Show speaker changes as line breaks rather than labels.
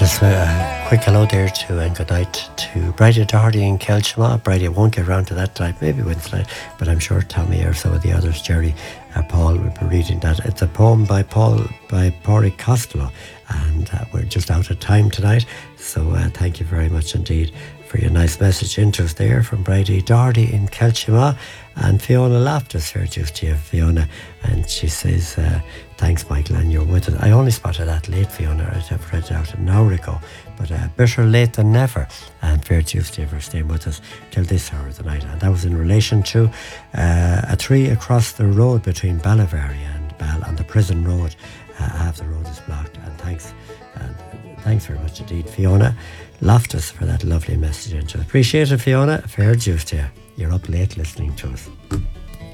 Just a quick hello there to and good night to Bridie Doherty in Kelchima. Bridie won't get around to that tonight, maybe Wednesday night, but I'm sure Tommy or some of the others, Jerry, Paul, will be reading that. It's a poem by Pádraig Costello, and we're just out of time tonight, so thank you very much indeed for your nice message into us there from Bridie Doherty in Kelchima. And Fiona Loftus here just to you, Fiona, and she says, thanks Michael, and you're with us. I only spotted that late, Fiona. I'd have read it out an hour ago, but better late than never, and fair dues to you for staying with us till this hour of the night. And that was in relation to a tree across the road between Ballavary and Ball on the Prison Road. Half the road is blocked, and thanks very much indeed, Fiona Loftus, for that lovely message into us. Appreciate it, Fiona. Fair dues to you. You're up late listening to us.